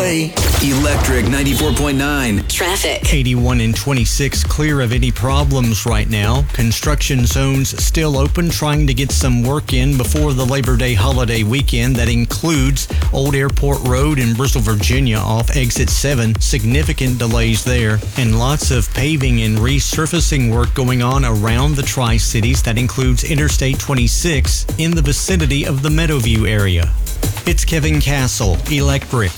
way. Electric 94.9. Traffic. 81 and 26 clear of any problems right now. Construction zones still open, trying to get some work in before the Labor Day holiday weekend. That includes Old Airport Road in Bristol, Virginia off exit 7. Significant delays there. And lots of paving and resurfacing work going on around the Tri-Cities. That includes Interstate 26 in the vicinity of the Meadowview area. It's Kevin Castle, Electric